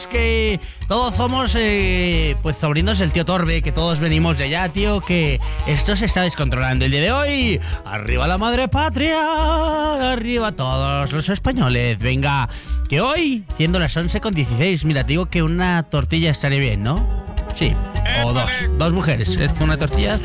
sabemos que todos somos pues sobrinos del tío Torbe, que todos venimos de allá, tío, que esto se está descontrolando. El día de hoy, arriba la madre patria, arriba todos los españoles. Venga, que hoy, siendo las 11:16, mira, te digo que una tortilla estaría bien, ¿no? Sí, o dos mujeres, una tortilla